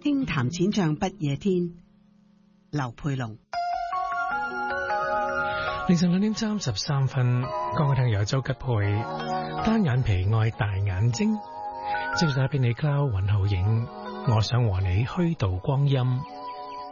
輕談淺唱不夜天，劉佩龍。 凌晨2:33，剛剛聽由周吉佩單眼皮愛大眼睛，接晒俾你交雲浩影，我想和你虛度光陰。